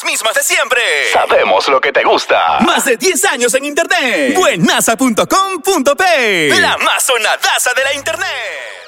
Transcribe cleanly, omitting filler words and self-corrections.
las mismas de siempre. Sabemos lo que te gusta. Más de 10 años en internet. Buenaza.com.p. La más sonadaza de la internet.